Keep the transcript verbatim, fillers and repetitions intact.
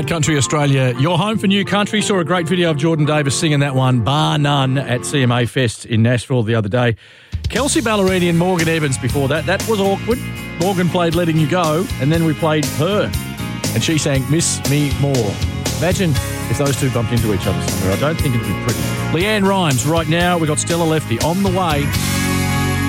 Loud Country Australia, your home for new country. Saw a great video of Jordan Davis singing that one, bar none, at C M A Fest in Nashville the other day. Kelsey Ballerini and Morgan Evans before that. That was awkward. Morgan played Letting You Go, and then we played Her, and she sang Miss Me More. Imagine if those two bumped into each other somewhere. I don't think it'd be pretty. Leanne Rimes right now. We've got Stella Lefty on the way.